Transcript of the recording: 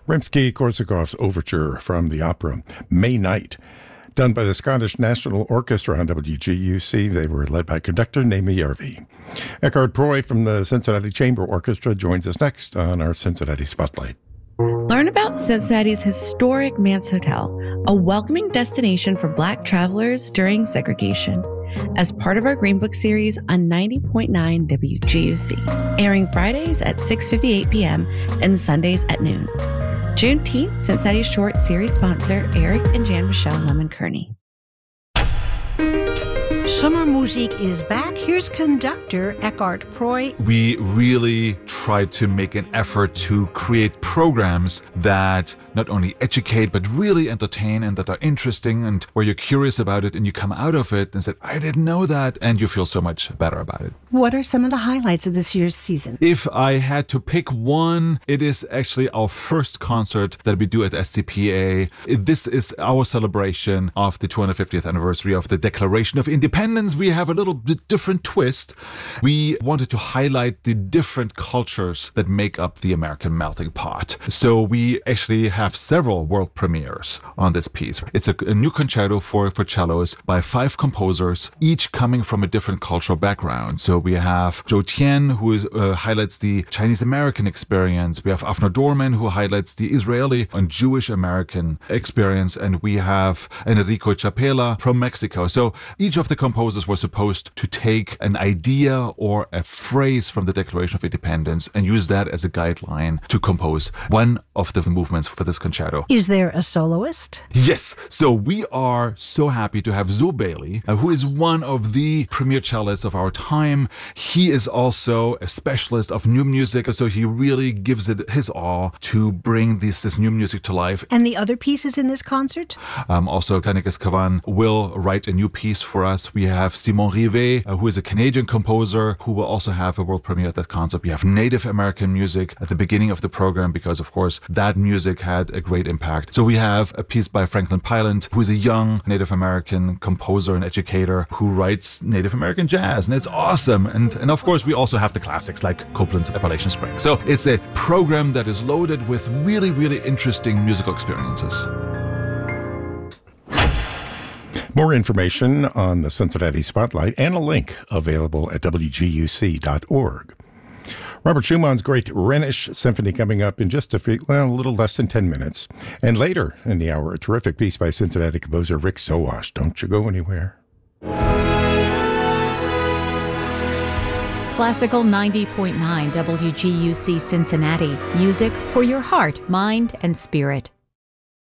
Rimsky-Korsakov's overture from the opera May Night, done by the Scottish National Orchestra on WGUC. They were led by conductor Naomi Järvi. Eckhard Proy from the Cincinnati Chamber Orchestra joins us next on our Cincinnati Spotlight. Learn about Cincinnati's historic Manse Hotel, a welcoming destination for Black travelers during segregation, as part of our Green Book series on 90.9 WGUC, airing Fridays at 6:58 p.m. and Sundays at noon. Juneteenth, Cincinnati Short series sponsor Eric and Jan Michelle Lemon-Kearney. Sommermusik is back. Here's conductor Eckhard Proy. We really try to make an effort to create programs that not only educate but really entertain and that are interesting and where you're curious about it and you come out of it and say, I didn't know that, and you feel so much better about it. What are some of the highlights of this year's season? If I had to pick one, it is actually our first concert that we do at SCPA. This is our celebration of the 250th anniversary of the Declaration of Independence. We have a little bit different twist. We wanted to highlight the different cultures that make up the American melting pot. So we actually have several world premieres on this piece. It's a new concerto for cellos by 5 composers, each coming from a different cultural background. So we have Zhou Tian, who highlights the Chinese-American experience. We have Avner Dorman, who highlights the Israeli and Jewish-American experience. And we have Enrico Chapela from Mexico. So each of the composers was supposed to take an idea or a phrase from the Declaration of Independence and use that as a guideline to compose one of the movements for this concerto. Is there a soloist? Yes. So we are so happy to have Zul Bailey, who is one of the premier cellists of our time. He is also a specialist of new music, so he really gives it his all to bring this new music to life. And the other pieces in this concert? Also, Kanekes Kavan will write a new piece for us. We have Simon Rivet, who is a Canadian composer, who will also have a world premiere at that concert. We have Native American music at the beginning of the program because, of course, that music had a great impact. So we have a piece by Franklin Pylant, who is a young Native American composer and educator who writes Native American jazz, and it's awesome. And of course, we also have the classics like Copland's Appalachian Spring. So it's a program that is loaded with really, really interesting musical experiences. More information on the Cincinnati Spotlight and a link available at WGUC.org. Robert Schumann's great Rhenish Symphony coming up in just a little less than 10 minutes. And later in the hour, a terrific piece by Cincinnati composer Rick Sowash. Don't you go anywhere. Classical 90.9 WGUC Cincinnati. Music for your heart, mind, and spirit.